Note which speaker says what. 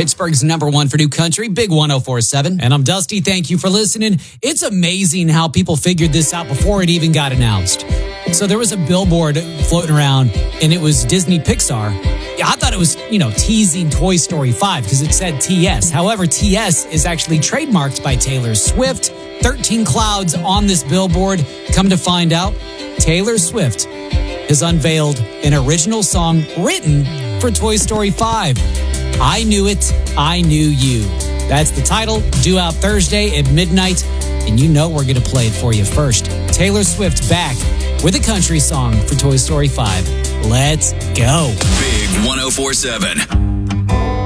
Speaker 1: Pittsburgh's number one for new country, Big 104.7. And I'm Dusty. Thank you for listening. It's amazing how people figured this out before it even got announced. So there was a billboard floating around, and it was Disney Pixar. Yeah, I thought it was, teasing Toy Story 5 because it said TS. However, TS is actually trademarked by Taylor Swift. 13 clouds on this billboard. Come to find out, Taylor Swift has unveiled an original song written for Toy Story 5. I Knew It, I Knew You. That's the title, due out Thursday at midnight, and we're going to play it for you first. Taylor Swift back with a country song for Toy Story 5. Let's go.
Speaker 2: Big 104.7.